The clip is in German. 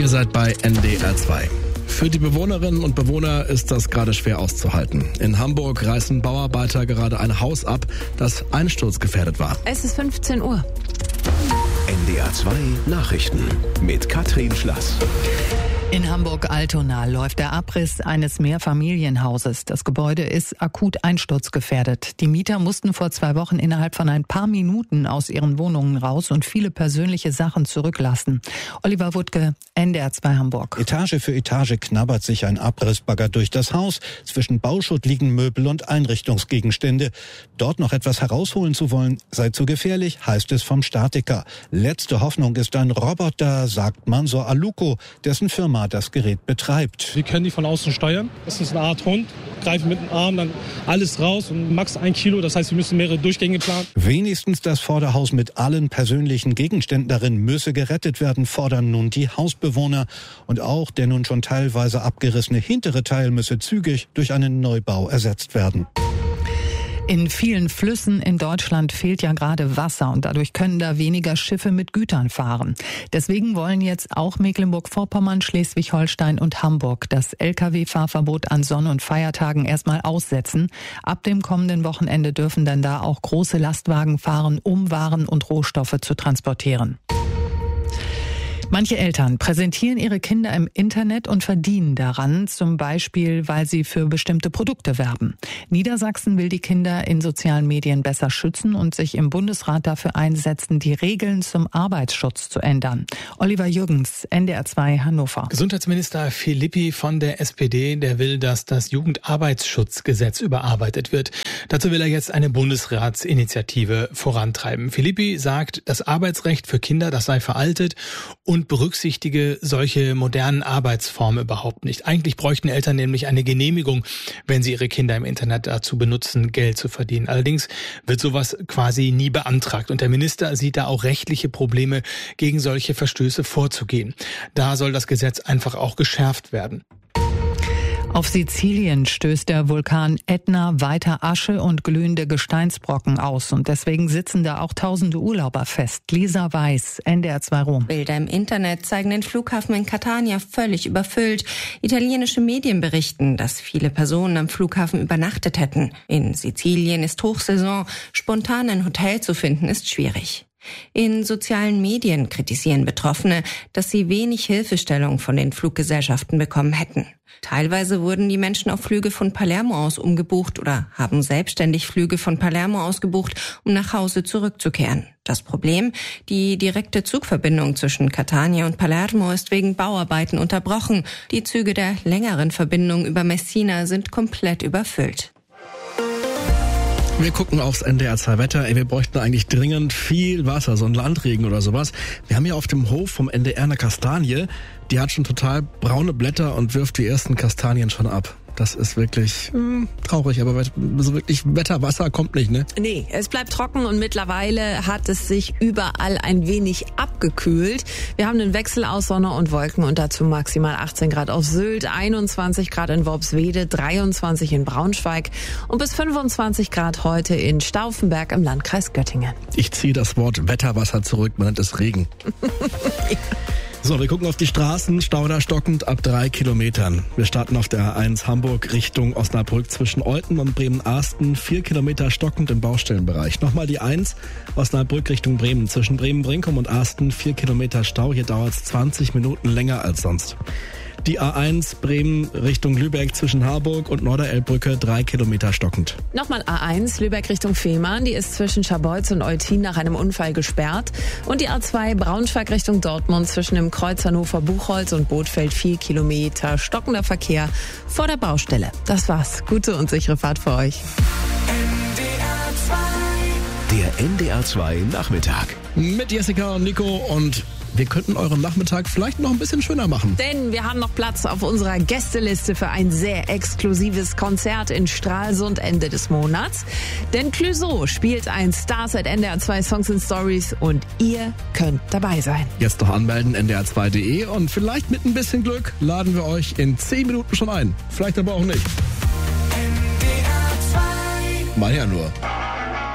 Ihr seid bei NDR 2. Für die Bewohnerinnen und Bewohner ist das gerade schwer auszuhalten. In Hamburg reißen Bauarbeiter gerade ein Haus ab, das einsturzgefährdet war. Es ist 15 Uhr. NDR 2 Nachrichten mit Katrin Schlass. In Hamburg-Altona läuft der Abriss eines Mehrfamilienhauses. Das Gebäude ist akut einsturzgefährdet. Die Mieter mussten vor 2 Wochen innerhalb von ein paar Minuten aus ihren Wohnungen raus und viele persönliche Sachen zurücklassen. Oliver Wuttke, NDR 2 Hamburg. Etage für Etage knabbert sich ein Abrissbagger durch das Haus. Zwischen Bauschutt liegen Möbel und Einrichtungsgegenstände. Dort noch etwas herausholen zu wollen, sei zu gefährlich, heißt es vom Statiker. Letzte Hoffnung ist ein Roboter, sagt Mansur Aluko, dessen Firma das Gerät betreibt. Wir können die von außen steuern. Das ist eine Art Hund. Greifen mit dem Arm dann alles raus und max 1 Kilo. Das heißt, wir müssen mehrere Durchgänge planen. Wenigstens das Vorderhaus mit allen persönlichen Gegenständen darin müsse gerettet werden, fordern nun die Hausbewohner. Und auch der nun schon teilweise abgerissene hintere Teil müsse zügig durch einen Neubau ersetzt werden. In vielen Flüssen in Deutschland fehlt ja gerade Wasser und dadurch können da weniger Schiffe mit Gütern fahren. Deswegen wollen jetzt auch Mecklenburg-Vorpommern, Schleswig-Holstein und Hamburg das Lkw-Fahrverbot an Sonn- und Feiertagen erstmal aussetzen. Ab dem kommenden Wochenende dürfen dann da auch große Lastwagen fahren, um Waren und Rohstoffe zu transportieren. Manche Eltern präsentieren ihre Kinder im Internet und verdienen daran, zum Beispiel, weil sie für bestimmte Produkte werben. Niedersachsen will die Kinder in sozialen Medien besser schützen und sich im Bundesrat dafür einsetzen, die Regeln zum Arbeitsschutz zu ändern. Oliver Jürgens, NDR 2 Hannover. Gesundheitsminister Philippi von der SPD, der will, dass das Jugendarbeitsschutzgesetz überarbeitet wird. Dazu will er jetzt eine Bundesratsinitiative vorantreiben. Philippi sagt, das Arbeitsrecht für Kinder, das sei veraltet und berücksichtige solche modernen Arbeitsformen überhaupt nicht. Eigentlich bräuchten Eltern nämlich eine Genehmigung, wenn sie ihre Kinder im Internet dazu benutzen, Geld zu verdienen. Allerdings wird sowas quasi nie beantragt. Und der Minister sieht da auch rechtliche Probleme, gegen solche Verstöße vorzugehen. Da soll das Gesetz einfach auch geschärft werden. Auf Sizilien stößt der Vulkan Ätna weiter Asche und glühende Gesteinsbrocken aus. Und deswegen sitzen da auch tausende Urlauber fest. Lisa Weiß, NDR 2 Rom. Bilder im Internet zeigen den Flughafen in Catania völlig überfüllt. Italienische Medien berichten, dass viele Personen am Flughafen übernachtet hätten. In Sizilien ist Hochsaison. Spontan ein Hotel zu finden ist schwierig. In sozialen Medien kritisieren Betroffene, dass sie wenig Hilfestellung von den Fluggesellschaften bekommen hätten. Teilweise wurden die Menschen auf Flüge von Palermo aus umgebucht oder haben selbstständig Flüge von Palermo aus gebucht, um nach Hause zurückzukehren. Das Problem? Die direkte Zugverbindung zwischen Catania und Palermo ist wegen Bauarbeiten unterbrochen. Die Züge der längeren Verbindung über Messina sind komplett überfüllt. Wir gucken aufs NDR 2 Wetter. Wir bräuchten eigentlich dringend viel Wasser, so ein Landregen oder sowas. Wir haben hier auf dem Hof vom NDR eine Kastanie. Die hat schon total braune Blätter und wirft die ersten Kastanien schon ab. Das ist wirklich traurig, aber so wirklich Wetterwasser kommt nicht, ne? Nee, es bleibt trocken und mittlerweile hat es sich überall ein wenig abgekühlt. Wir haben einen Wechsel aus Sonne und Wolken und dazu maximal 18 Grad auf Sylt, 21 Grad in Worpswede, 23 in Braunschweig und bis 25 Grad heute in Stauffenberg im Landkreis Göttingen. Ich ziehe das Wort Wetterwasser zurück, man nennt es Regen. So, wir gucken auf die Straßen, Stau da stockend ab 3 Kilometern. Wir starten auf der A1 Hamburg Richtung Osnabrück zwischen Olten und Bremen-Arsten, 4 Kilometer stockend im Baustellenbereich. Nochmal die 1 Osnabrück Richtung Bremen, zwischen Bremen-Brinkum und Arsten, 4 Kilometer Stau, hier dauert es 20 Minuten länger als sonst. Die A1 Bremen Richtung Lübeck zwischen Harburg und Norderelbbrücke 3 Kilometer stockend. Nochmal A1 Lübeck Richtung Fehmarn, die ist zwischen Scharbeutz und Eutin nach einem Unfall gesperrt. Und die A2 Braunschweig Richtung Dortmund zwischen dem Kreuz Hannover-Buchholz und Bothfeld 4 Kilometer stockender Verkehr vor der Baustelle. Das war's. Gute und sichere Fahrt für euch. Der NDR 2 Nachmittag. Mit Jessica und Nico und wir könnten euren Nachmittag vielleicht noch ein bisschen schöner machen. Denn wir haben noch Platz auf unserer Gästeliste für ein sehr exklusives Konzert in Stralsund Ende des Monats. Denn Clouseau spielt ein Stars at NDR 2 Songs and Stories und ihr könnt dabei sein. Jetzt noch anmelden, ndr2.de und vielleicht mit ein bisschen Glück laden wir euch in 10 Minuten schon ein. Vielleicht aber auch nicht. NDR 2. Mal ja nur.